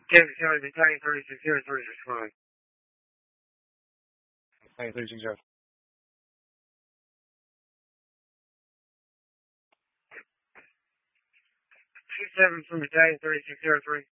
Kansas County, Battalion 3603, respond. Battalion 3603. 27 from Battalion 3603.